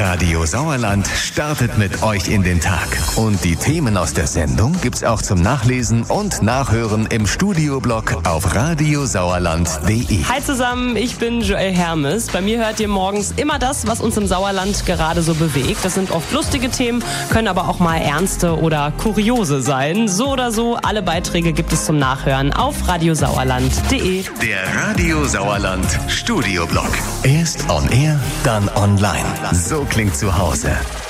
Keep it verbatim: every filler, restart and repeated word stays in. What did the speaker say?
Radio Sauerland startet mit euch in den Tag. Und die Themen aus der Sendung gibt's auch zum Nachlesen und Nachhören im Studioblog auf radiosauerland punkt de. Hi zusammen, ich bin Joel Hermes. Bei mir hört ihr morgens immer das, was uns im Sauerland gerade so bewegt. Das sind oft lustige Themen, können aber auch mal ernste oder kuriose sein. So oder so, alle Beiträge gibt es zum Nachhören auf radiosauerland punkt de. Der Radio Sauerland Studioblog. Erst on air, dann online. So klingt zu Hause.